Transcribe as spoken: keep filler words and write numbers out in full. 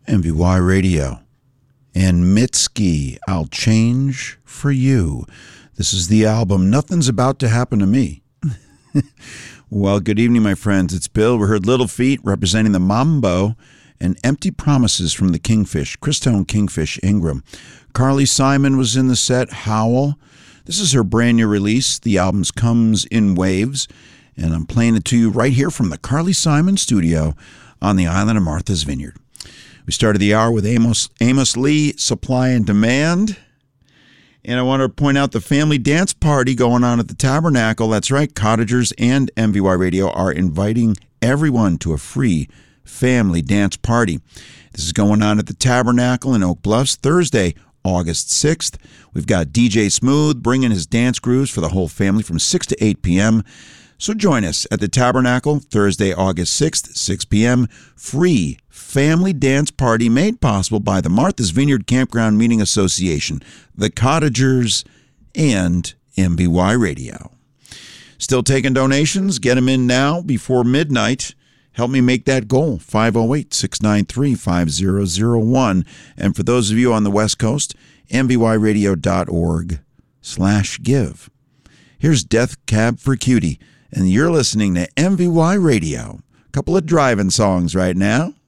M V Y Radio. And Mitski, I'll Change for You. This is the album Nothing's About to Happen to Me. Well, good evening, my friends. It's Bill. We heard Little Feat representing the Mambo and Empty Promises from the Kingfish, Christone Kingfish Ingram. Carly Simon was in the set, Howl. This is her brand new release. The album comes in waves, and I'm playing it to you right here from the Carly Simon studio on the island of Martha's Vineyard. We started the hour with Amos, Amos Lee, Supply and Demand. And I want to point out the family dance party going on at the Tabernacle. That's right, Cottagers and M V Y Radio are inviting everyone to a free family dance party. This is going on at the Tabernacle in Oak Bluffs Thursday, August sixth. We've got D J Smooth bringing his dance grooves for the whole family from six to eight p.m. So join us at the Tabernacle Thursday, August sixth, six p.m. Free family dance party made possible by the Martha's Vineyard Campground Meeting Association, the Cottagers, and M V Y Radio. Still taking donations? Get them in now before midnight. Help me make that goal, five oh eight, six nine three, five oh oh one. And for those of you on the West Coast, M V Y radio dot org slash give. Here's Death Cab for Cutie, and you're listening to M V Y Radio. A couple of driving songs right now.